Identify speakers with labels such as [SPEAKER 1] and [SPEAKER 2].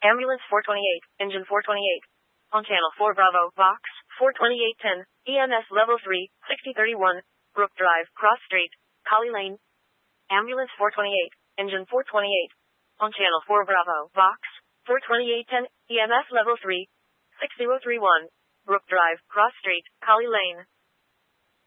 [SPEAKER 1] Ambulance 428, Engine 428. On Channel 4 Bravo, Vox, 42810, EMS Level 3, 6031, Brook Drive, Cross Street, Collie Lane. Ambulance 428, Engine 428. On Channel 4 Bravo, Vox, 42810, EMS Level 3, 6031, Brook Drive, Cross Street, Collie Lane.